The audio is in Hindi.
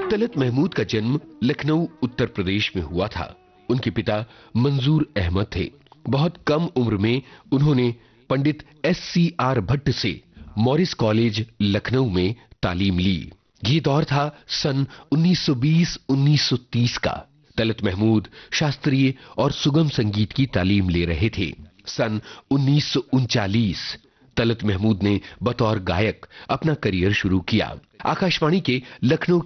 तलत महमूद का जन्म लखनऊ उत्तर प्रदेश में हुआ था। उनके पिता मंजूर अहमद थे। बहुत कम उम्र में उन्होंने पंडित SCR भट्ट से मॉरिस कॉलेज लखनऊ में तालीम ली। ये दौर था सन 1920-1930 का। तलत महमूद शास्त्रीय और सुगम संगीत की तालीम ले रहे थे। सन 1939 तलत महमूद ने बतौर गायक अपना करियर शुरू किया। आकाशवाणी के लखनऊ